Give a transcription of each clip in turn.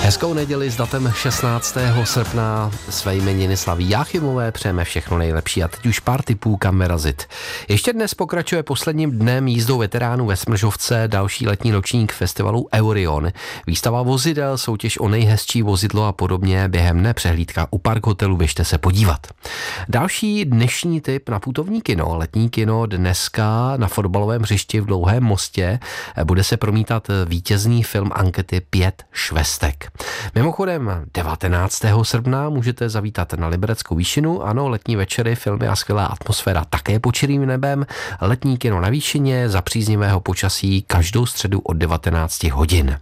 Hezkou neděli s datem 16. srpna své jmeniny slaví Jáchymové, přejeme všechno nejlepší a teď už pár tipů, kam vyrazit. Ještě dnes pokračuje posledním dnem jízdou veteránů ve Smržovce další letní ročník festivalu Eurion. Výstava vozidel, soutěž o nejhezčí vozidlo a podobně, během dne přehlídka u Park hotelu, běžte se podívat. Další dnešní tip na putovní kino, letní kino dneska na fotbalovém hřišti v Dlouhém mostě bude se promítat vítězný film ankety 5 švestek. Mimochodem 19. srpna můžete zavítat na Libereckou výšinu, ano, letní večery, filmy a skvělá atmosféra také pod čirým nebem, letní kino na výšině za příznivého počasí každou středu od 19 hodin.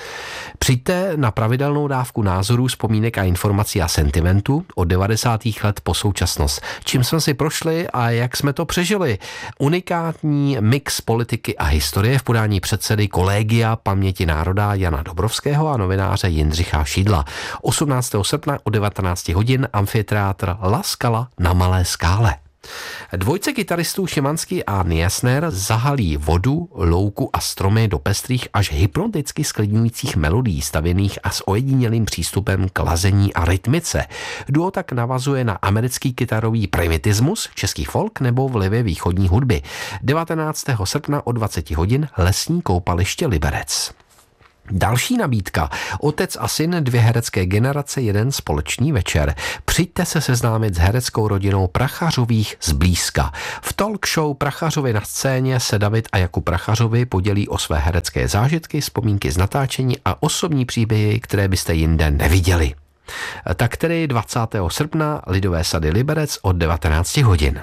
Přijďte na pravidelnou dávku názorů, vzpomínek a informací a sentimentu od 90. let po současnost. Čím jsme si prošli a jak jsme to přežili. Unikátní mix politiky a historie v podání předsedy Kolegia paměti národa Jana Dobrovského a novináře Jindřicha Šídla. 18. srpna od 19 hodin amfiteátr La Scala na Malé Skále. Dvojce kytaristů Šimanský a Niesner zahalí vodu, louku a stromy do pestrých až hypnoticky sklidňujících melodií stavěných a s ojedinělým přístupem k lazení a rytmice. Duo tak navazuje na americký kytarový primitismus, český folk nebo vlivy východní hudby. 19. srpna od 20 hodin Lesní koupaliště Liberec. Další nabídka. Otec a syn, 2 herecké generace, jeden společný večer. Přijďte se seznámit s hereckou rodinou Prachařových zblízka. V talk show Prachařovi na scéně se David a Jakub Prachařovi podělí o své herecké zážitky, vzpomínky z natáčení a osobní příběhy, které byste jinde neviděli. Tak tedy 20. srpna Lidové sady Liberec od 19 hodin.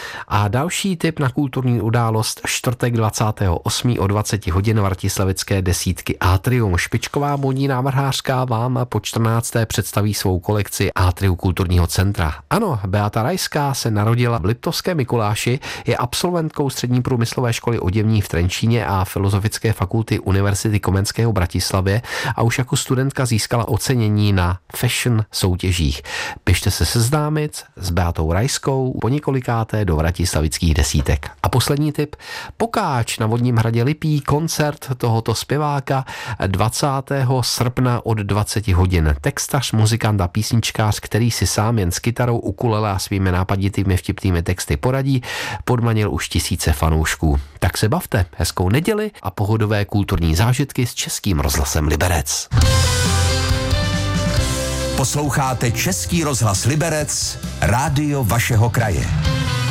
A další tip na kulturní událost, čtvrtek 28. od 20 hodin vratislavické desítky Atrium. Špičková módní návrhářka vám po 14. představí svou kolekci Atriu kulturního centra. Ano, Beata Rajská se narodila v Liptovském Mikuláši, je absolventkou střední průmyslové školy oděvní v Trenčíně a Filozofické fakulty Univerzity Komenského v Bratislavě a už jako studentka získala ocenění na fashion soutěžích. Běžte se seznámit s Beatou Rajskou po několikáté do vratislavických desítek. A poslední tip, Pokáč na Vodním hradě Lipí, koncert tohoto zpěváka 20. srpna od 20 hodin. Textař, muzikant a písničkář, který si sám jen s kytarou, ukulele a svými nápaditými vtipnými texty poradí, podmanil už tisíce fanoušků. Tak se bavte, hezkou neděli a pohodové kulturní zážitky s Českým rozhlasem Liberec. Posloucháte Český rozhlas Liberec, rádio vašeho kraje.